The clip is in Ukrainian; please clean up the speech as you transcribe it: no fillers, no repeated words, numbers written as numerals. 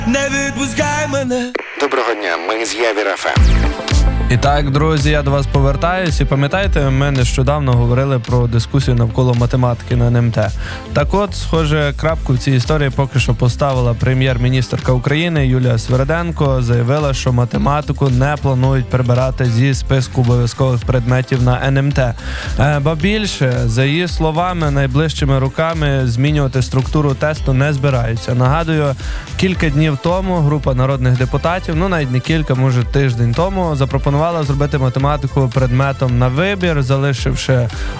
Не відпускай мене. Доброго дня, ми з Явір ФМ. І так, друзі, я до вас повертаюсь. І пам'ятаєте, ми нещодавно говорили про дискусію навколо математики на НМТ. Так от, схоже, крапку в цій історії поки що поставила прем'єр-міністерка України Юлія Свериденко. Заявила, що математику не планують прибирати зі списку обов'язкових предметів на НМТ. Ба більше, за її словами, найближчими роками змінювати структуру тесту не збираються. Нагадую, кілька днів тому група народних депутатів, навіть не кілька, може тиждень тому, запропонувала зробити математику предметом на вибір, залишивши